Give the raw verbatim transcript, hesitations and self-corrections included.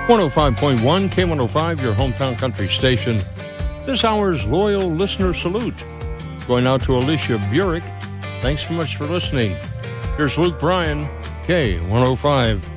one oh five point one, K one oh five, your hometown country station. This hour's loyal listener salute going out to Alicia Burek. Thanks so much for listening. Here's Luke Bryan, K one oh five.